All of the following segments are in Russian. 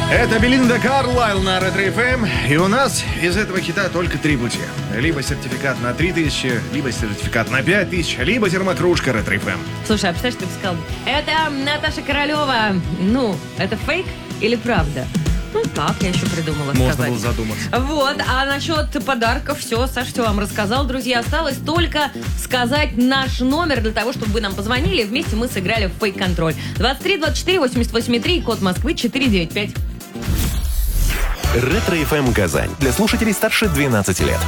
Это Белинда Карлайл на Ретро-ФМ. И у нас из этого хита только три пути. Либо сертификат на 3000, либо сертификат на 5000, либо термокружка Ретро-ФМ. Слушай, а представляешь, ты бы сказал, это Наташа Королева. Ну, это фейк или правда? Ну, так я еще придумала Можно сказать. было задуматься. Вот, а насчет подарков все, Саша все вам рассказал, друзья. Осталось только сказать наш номер для того, чтобы вы нам позвонили. Вместе мы сыграли в фейк-контроль. 23 24 88 3, код Москвы 495. Ретро-ФМ Казань. Для слушателей старше 12 лет.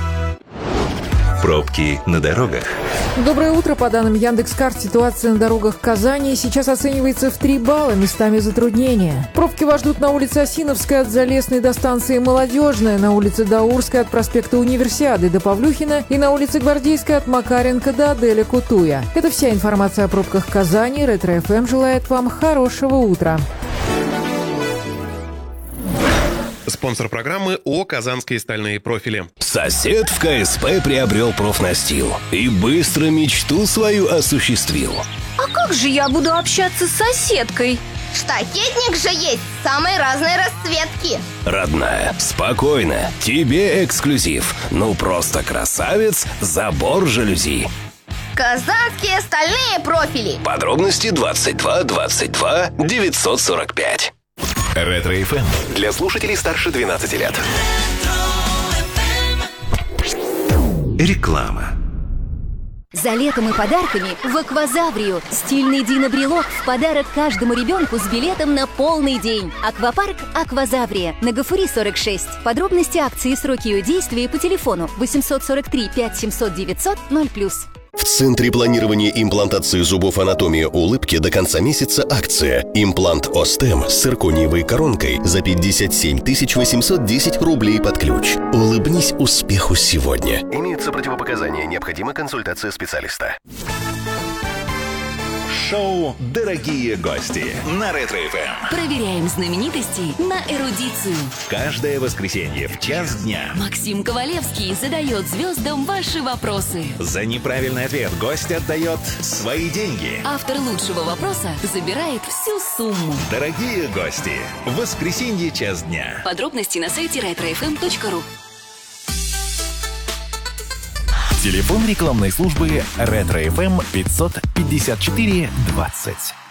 Пробки на дорогах. Доброе утро. По данным Яндекс.Карт, ситуация на дорогах Казани сейчас оценивается в 3 балла, местами затруднения. Пробки вас ждут на улице Осиновская от Залесной до станции Молодежная, на улице Даурская от проспекта Универсиады до Павлюхина и на улице Гвардейской от Макаренко до Аделя Кутуя. Это вся информация о пробках Казани. Ретро-ФМ желает вам хорошего утра. Спонсор программы ООО «Казанские стальные профили». Сосед в КСП приобрел профнастил и быстро мечту свою осуществил. А как же я буду общаться с соседкой? Штакетник же есть самой разной расцветки. Родная, спокойно, тебе эксклюзив. Ну просто красавец, забор жалюзи. Казанские стальные профили. Подробности 22 22 945. Ретро-ФМ. Для слушателей старше 12 лет. Реклама. За летом и подарками в Аквазаврию. Стильный динобрелок в подарок каждому ребенку с билетом на полный день. Аквапарк Аквазаврия. На Гафури 46. Подробности акции и сроки ее действия по телефону 843 5700 900 0+. В Центре планирования имплантации зубов «Анатомия улыбки» до конца месяца акция. Имплант Остем с циркониевой коронкой за 57 810 рублей под ключ. Улыбнись успеху сегодня. Имеются противопоказания. Необходима консультация специалиста. Шоу «Дорогие гости» на Ретро-ФМ. Проверяем знаменитостей на эрудицию. Каждое воскресенье в час дня. Максим Ковалевский задает звездам ваши вопросы. За неправильный ответ гость отдает свои деньги. Автор лучшего вопроса забирает всю сумму. Дорогие гости, в воскресенье час дня. Подробности на сайте retrofm.ru. Телефон рекламной службы Ретро-ФМ 554 20.